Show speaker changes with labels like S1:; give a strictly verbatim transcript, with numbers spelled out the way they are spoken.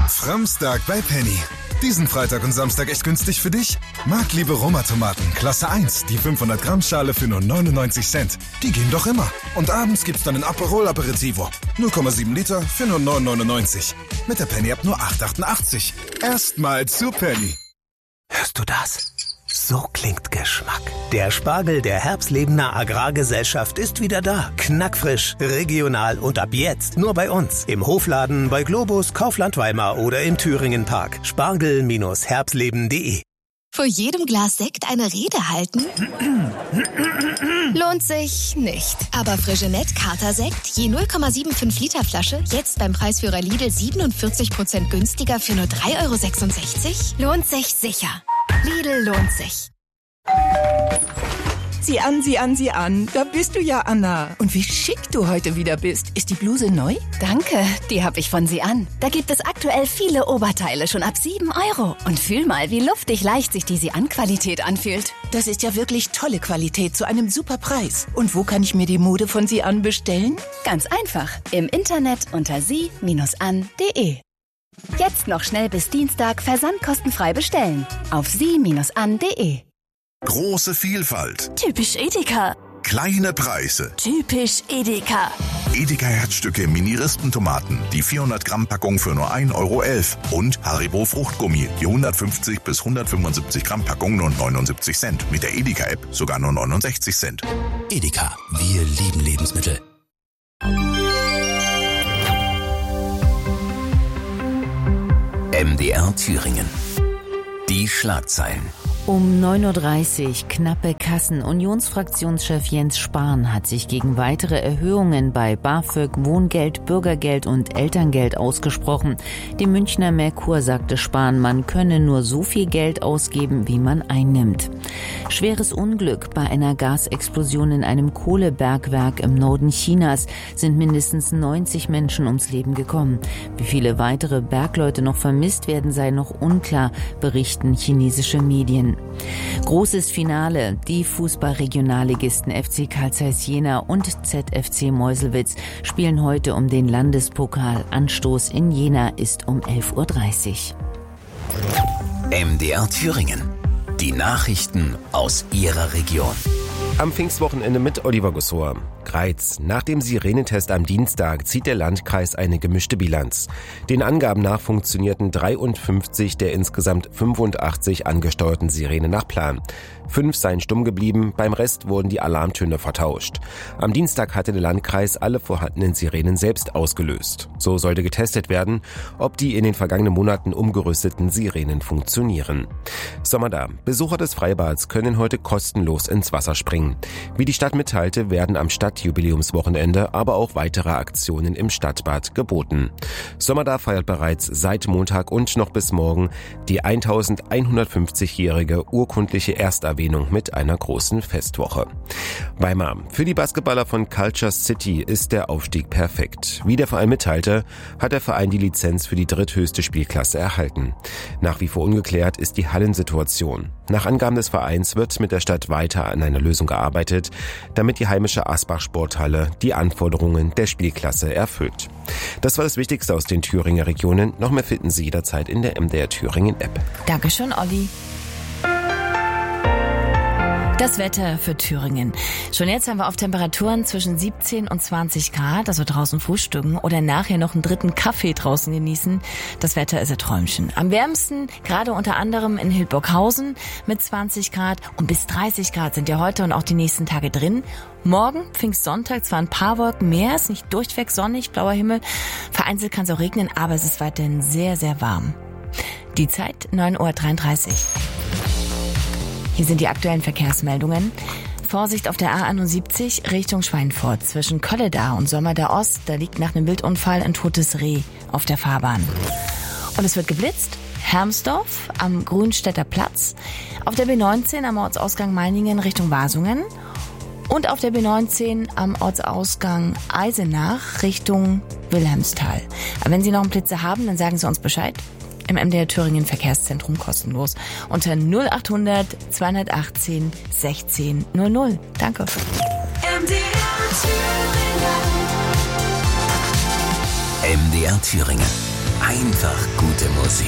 S1: Framstag bei Penny. Diesen Freitag und Samstag echt günstig für dich? Marktliebe Roma-Tomaten, Klasse eins, die fünfhundert Gramm Schale für nur neunundneunzig Cent. Die gehen doch immer. Und abends gibt's dann ein Aperol Aperitivo. null Komma sieben Liter für nur neun neunundneunzig. Mit der Penny-App nur acht achtundachtzig. Erstmal zu Penny.
S2: Hörst du das? So klingt Geschmack. Der Spargel der Herbstlebener Agrargesellschaft ist wieder da. Knackfrisch, regional und ab jetzt nur bei uns. Im Hofladen, bei Globus, Kaufland Weimar oder im Thüringen Park. Spargel Herbstleben punkt de.
S3: Vor jedem Glas Sekt eine Rede halten? Lohnt sich nicht. Aber Frigenet Kater-Sekt, je null Komma fünfundsiebzig Liter Flasche, jetzt beim Preisführer Lidl siebenundvierzig Prozent günstiger für nur drei Euro sechsundsechzig? Lohnt sich sicher. Lidl lohnt sich.
S4: Sieh an, sieh an, sieh an. Da bist du ja, Anna. Und wie schick du heute wieder bist. Ist die Bluse neu?
S5: Danke, die habe ich von Sie an. Da gibt es aktuell viele Oberteile schon ab sieben Euro. Und fühl mal, wie luftig leicht sich die Sie-an-Qualität anfühlt.
S4: Das ist ja wirklich tolle Qualität zu einem super Preis. Und wo kann ich mir die Mode von Sie an bestellen?
S5: Ganz einfach. Im Internet unter sie an punkt de. Jetzt noch schnell bis Dienstag versandkostenfrei bestellen. Auf sie an punkt de.
S6: Große Vielfalt.
S5: Typisch Edeka.
S6: Kleine Preise.
S5: Typisch Edeka.
S6: Edeka Herzstücke Mini-Rispentomaten, die vierhundert Gramm Packung für nur ein Euro elf. Und Haribo Fruchtgummi, die hundertfünfzig bis hundertfünfundsiebzig Gramm Packung nur neunundsiebzig Cent. Mit der Edeka-App sogar nur neunundsechzig Cent.
S2: Edeka, wir lieben Lebensmittel. M D R Thüringen. Die Schlagzeilen.
S7: Um neun Uhr dreißig, knappe Kassen. Unionsfraktionschef Jens Spahn hat sich gegen weitere Erhöhungen bei BAföG, Wohngeld, Bürgergeld und Elterngeld ausgesprochen. Dem Münchner Merkur sagte Spahn, man könne nur so viel Geld ausgeben, wie man einnimmt. Schweres Unglück. Bei einer Gasexplosion in einem Kohlebergwerk im Norden Chinas sind mindestens neunzig Menschen ums Leben gekommen. Wie viele weitere Bergleute noch vermisst werden, sei noch unklar, berichten chinesische Medien. Großes Finale. Die Fußballregionalligisten F C Carl Zeiss Jena und Z F C Meuselwitz spielen heute um den Landespokal. Anstoß in Jena ist um elf Uhr dreißig.
S2: M D R Thüringen. Die Nachrichten aus Ihrer Region.
S8: Am Pfingstwochenende mit Oliver Gussor. Greiz. Nach dem Sirenentest am Dienstag zieht der Landkreis eine gemischte Bilanz. Den Angaben nach funktionierten dreiundfünfzig der insgesamt fünfundachtzig angesteuerten Sirenen nach Plan. Fünf seien stumm geblieben, beim Rest wurden die Alarmtöne vertauscht. Am Dienstag hatte der Landkreis alle vorhandenen Sirenen selbst ausgelöst. So sollte getestet werden, ob die in den vergangenen Monaten umgerüsteten Sirenen funktionieren. Sommer da. Besucher des Freibads können heute kostenlos ins Wasser springen. Wie die Stadt mitteilte, werden am Stadtjubiläumswochenende aber auch weitere Aktionen im Stadtbad geboten. Sommerda feiert bereits seit Montag und noch bis morgen die elfhundertfünfzigjährige urkundliche Ersterwähnung mit einer großen Festwoche. Weimar. Für die Basketballer von Culture City ist der Aufstieg perfekt. Wie der Verein mitteilte, hat der Verein die Lizenz für die dritthöchste Spielklasse erhalten. Nach wie vor ungeklärt ist die Hallensituation. Nach Angaben des Vereins wird mit der Stadt weiter an einer Lösung gearbeitet, damit die heimische Asbach-Sporthalle die Anforderungen der Spielklasse erfüllt. Das war das Wichtigste aus den Thüringer Regionen. Noch mehr finden Sie jederzeit in der M D R Thüringen App.
S7: Dankeschön, Olli. Das Wetter für Thüringen. Schon jetzt haben wir auf Temperaturen zwischen siebzehn und zwanzig Grad, also draußen frühstücken oder nachher noch einen dritten Kaffee draußen genießen. Das Wetter ist ein Träumchen. Am wärmsten gerade unter anderem in Hildburghausen mit zwanzig Grad und bis dreißig Grad sind ja heute und auch die nächsten Tage drin. Morgen, Pfingstsonntag, zwar ein paar Wolken mehr, ist nicht durchweg sonnig, blauer Himmel. Vereinzelt kann es auch regnen, aber es ist weiterhin sehr, sehr warm. Die Zeit neun Uhr dreiunddreißig. Hier sind die aktuellen Verkehrsmeldungen. Vorsicht auf der A einundsiebzig Richtung Schweinfurt. Zwischen Kölleda und Sommerda Ost, da liegt nach einem Wildunfall ein totes Reh auf der Fahrbahn. Und es wird geblitzt. Hermsdorf am Grünstädter Platz. Auf der B neunzehn am Ortsausgang Meiningen Richtung Wasungen. Und auf der B neunzehn am Ortsausgang Eisenach Richtung Wilhelmsthal. Aber wenn Sie noch einen Blitzer haben, dann sagen Sie uns Bescheid. Im M D R Thüringen Verkehrszentrum kostenlos unter null achthundert zweihundertachtzehn sechzehn null null. Danke.
S2: M D R Thüringen. M D R Thüringen.
S9: Einfach gute Musik.